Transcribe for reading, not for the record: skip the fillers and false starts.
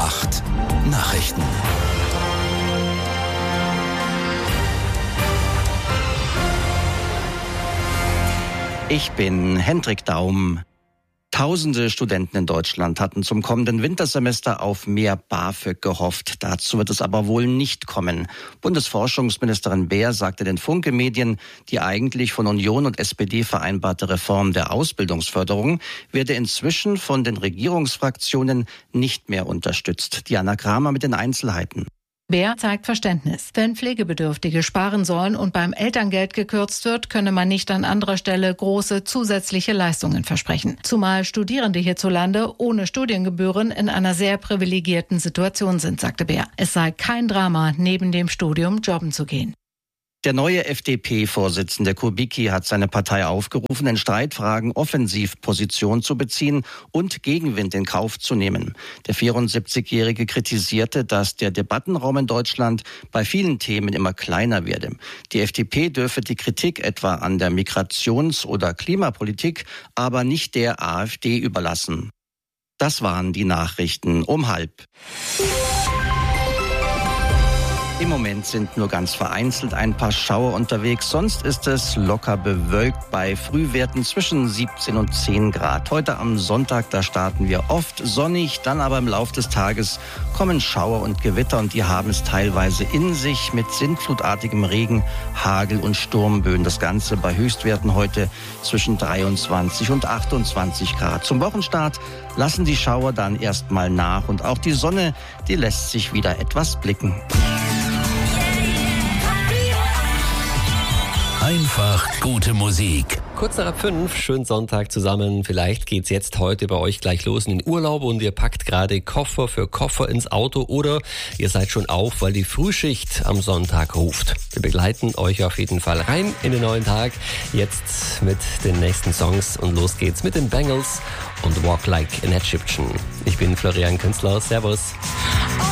8 Nachrichten. Ich bin Hendrik Daum. Tausende Studenten in Deutschland hatten zum kommenden Wintersemester auf mehr BAföG gehofft. Dazu wird es aber wohl nicht kommen. Bundesforschungsministerin Beer sagte den Funke-Medien, die eigentlich von Union und SPD vereinbarte Reform der Ausbildungsförderung werde inzwischen von den Regierungsfraktionen nicht mehr unterstützt. Diana Kramer mit den Einzelheiten. Beer zeigt Verständnis. Wenn Pflegebedürftige sparen sollen und beim Elterngeld gekürzt wird, könne man nicht an anderer Stelle große zusätzliche Leistungen versprechen. Zumal Studierende hierzulande ohne Studiengebühren in einer sehr privilegierten Situation sind, sagte Beer. Es sei kein Drama, neben dem Studium jobben zu gehen. Der neue FDP-Vorsitzende Kubicki hat seine Partei aufgerufen, in Streitfragen offensiv Position zu beziehen und Gegenwind in Kauf zu nehmen. Der 74-Jährige kritisierte, dass der Debattenraum in Deutschland bei vielen Themen immer kleiner werde. Die FDP dürfe die Kritik etwa an der Migrations- oder Klimapolitik aber nicht der AfD überlassen. Das waren die Nachrichten um 12:30. Im Moment sind nur ganz vereinzelt ein paar Schauer unterwegs. Sonst ist es locker bewölkt bei Frühwerten zwischen 17 und 10 Grad. Heute am Sonntag, da starten wir oft sonnig. Dann aber im Laufe des Tages kommen Schauer und Gewitter und die haben es teilweise in sich mit sintflutartigem Regen, Hagel und Sturmböen. Das Ganze bei Höchstwerten heute zwischen 23 und 28 Grad. Zum Wochenstart lassen die Schauer dann erstmal nach und auch die Sonne, die lässt sich wieder etwas blicken. Einfach gute Musik. Kurz nach 5, schönen Sonntag zusammen. Vielleicht geht's jetzt heute bei euch gleich los in den Urlaub und ihr packt gerade Koffer für Koffer ins Auto oder ihr seid schon auf, weil die Frühschicht am Sonntag ruft. Wir begleiten euch auf jeden Fall rein in den neuen Tag. Jetzt mit den nächsten Songs und los geht's mit den Bangles und Walk Like an Egyptian. Ich bin Florian Künstler. Servus.